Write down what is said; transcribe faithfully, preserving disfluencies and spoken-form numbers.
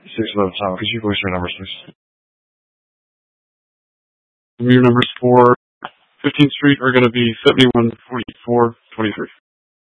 Six at a time. Could you voice your numbers, please? Your numbers for fifteenth Street are going to be seventy-one forty-four twenty-three.